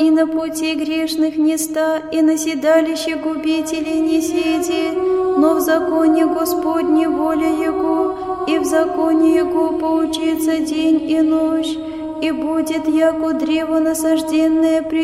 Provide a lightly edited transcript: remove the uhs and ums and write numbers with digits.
и на пути грешных не ста, и на седалище губителей не сиди, но в законе Господне воля Его, и в законе Его поучится день и ночь, и будет яко древо насажденное